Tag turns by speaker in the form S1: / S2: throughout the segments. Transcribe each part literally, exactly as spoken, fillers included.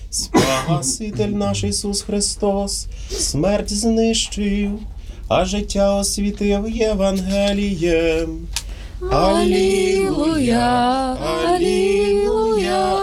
S1: Спаситель наш Ісус Христос смерть знищив, а життя освітив Євангелієм.
S2: Алілуя, алілуя,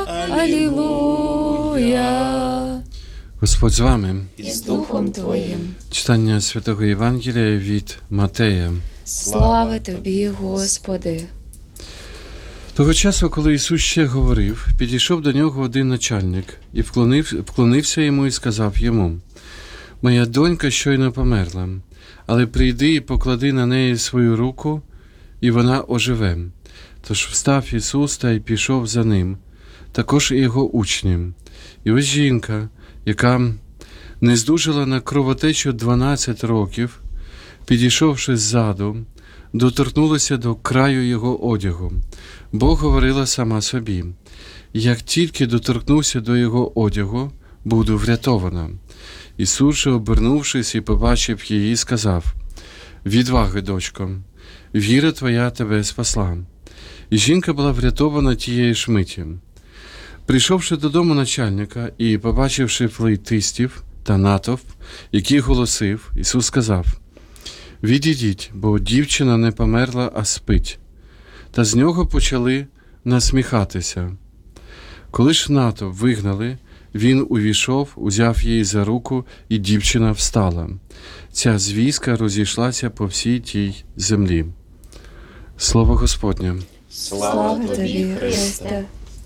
S2: алілуя.
S3: Господь з вами.
S2: І з Духом Твоїм.
S3: Читання Святого Євангелія від Матея.
S2: Слава Тобі, Господи.
S3: Того часу, коли Ісус ще говорив, підійшов до нього один начальник і вклонив, вклонився йому і сказав йому: «Моя донька щойно померла, але прийди і поклади на неї свою руку, і вона оживе». Тож встав Ісус та й пішов за ним, також і його учні. І ось жінка, яка не здужала на кровотечу дванадцять років, підійшовши ззаду, доторкнулася до краю його одягу, бо говорила сама собі: «Як тільки доторкнуся до його одягу, буду врятована». Ісус же, обернувшись і побачив її, сказав: «Відваги, дочко, віра твоя тебе спасла». І жінка була врятована тієї ж миті. Прийшовши додому начальника і побачивши флейтистів та натовп, який голосив, Ісус сказав: «Відійдіть, бо дівчина не померла, а спить». Та з нього почали насміхатися. Коли ж натовп вигнали, він увійшов, узяв її за руку, і дівчина встала. Ця звістка розійшлася по всій тій землі. Слово Господнє.
S2: Слава Тобі, Христе.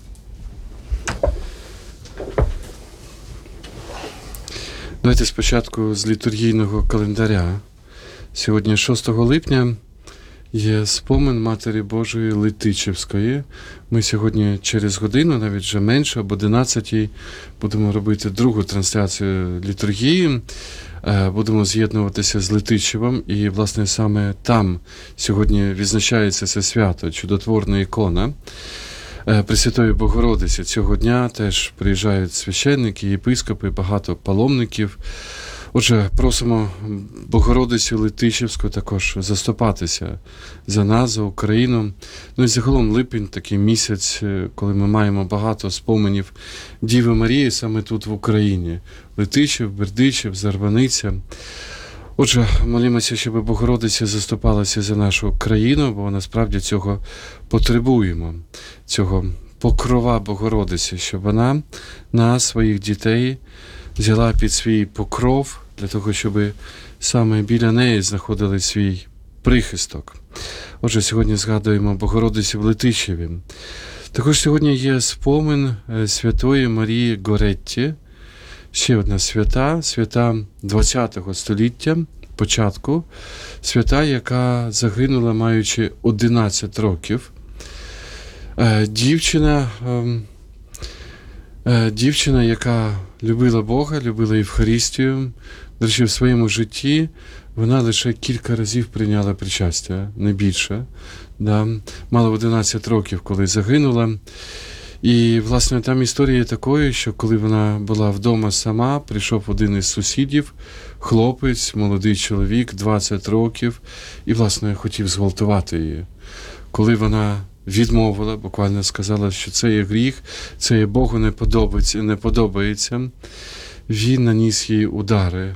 S3: Давайте спочатку з літургійного календаря. Сьогодні, шостого липня, є спомин Матері Божої Летичівської. Ми сьогодні через годину, навіть вже менше, об одинадцятій, будемо робити другу трансляцію літургії. Будемо з'єднуватися з Летичевом, і, власне, саме там сьогодні відзначається це свято, чудотворна ікона Пресвятої Богородиці. Цього дня теж приїжджають священники, єпископи, багато паломників. Отже, просимо Богородицю Летичівську також заступатися за нас, за Україну. Ну і загалом липень, такий місяць, коли ми маємо багато споменів Діви Марії саме тут в Україні. Летичів, Бердичів, Зарваниця. Отже, молімося, щоб Богородиця заступалася за нашу країну, бо насправді цього потребуємо, цього покрова Богородиці, щоб вона нас, своїх дітей, взяла під свій покров, для того, щоб саме біля неї знаходили свій прихисток. Отже, сьогодні згадуємо Богородицю в Летичеві. Також сьогодні є спомин Святої Марії Горетті, ще одна свята, свята ХХ століття, початку, свята, яка загинула, маючи одинадцять років. Дівчина, дівчина, яка любила Бога, любила Євхаристію. До речі, в своєму житті вона лише кілька разів прийняла причастя, не більше. Да? Мала одинадцять років, коли загинула. І, власне, там історія такою, що коли вона була вдома сама, прийшов один із сусідів, хлопець, молодий чоловік, двадцять років, і, власне, хотів зґвалтувати її. Коли вона відмовила, буквально сказала, що це є гріх, це є Богу не подобається, не подобається, він наніс їй удари